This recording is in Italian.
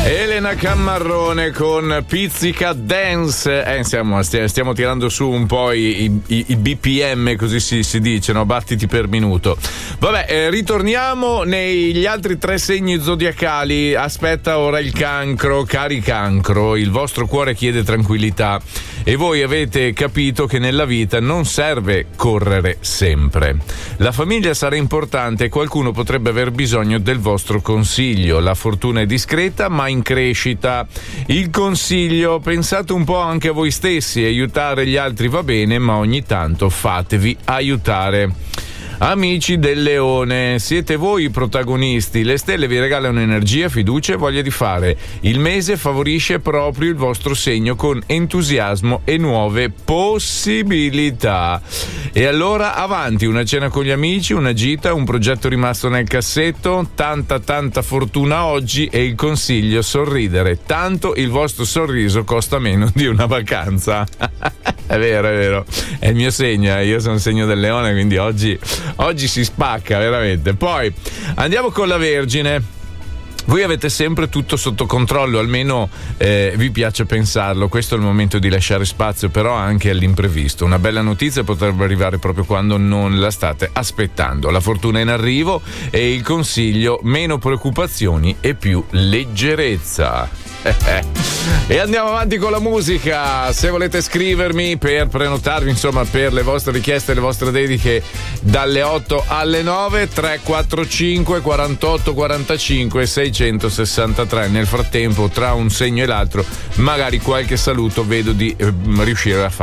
Elena Cammarrone con Pizzica Dance. Stiamo tirando su un po' i BPM, così si dice, no? Battiti per minuto. Vabbè, ritorniamo negli altri 3 segni zodiacali. Aspetta ora il Cancro. Cari Cancro, il vostro cuore chiede tranquillità e voi avete capito che nella vita non serve correre sempre. La famiglia sarà importante e qualcuno potrebbe aver bisogno del vostro consiglio. La fortuna è discreta ma in crescita. Il consiglio: pensate un po' anche a voi stessi, aiutare gli altri va bene, ma ogni tanto fatevi aiutare. Amici del Leone, siete voi i protagonisti, le stelle vi regalano energia, fiducia e voglia di fare. Il mese favorisce proprio il vostro segno con entusiasmo e nuove possibilità. E allora avanti, una cena con gli amici, una gita, un progetto rimasto nel cassetto, tanta fortuna oggi e il consiglio: sorridere, tanto il vostro sorriso costa meno di una vacanza. È vero, è il mio segno, io sono il segno del Leone, quindi oggi si spacca veramente. Poi andiamo con la Vergine. Voi avete sempre tutto sotto controllo, almeno vi piace pensarlo. Questo è il momento di lasciare spazio però anche all'imprevisto. Una bella notizia potrebbe arrivare proprio quando non la state aspettando. La fortuna è in arrivo e il consiglio: meno preoccupazioni e più leggerezza. E andiamo avanti con la musica. Se volete scrivermi per prenotarvi, insomma, per le vostre richieste e le vostre dediche dalle 8 alle 9, 345 48 45 663. Nel frattempo, tra un segno e l'altro, magari qualche saluto vedo di riuscire a fare.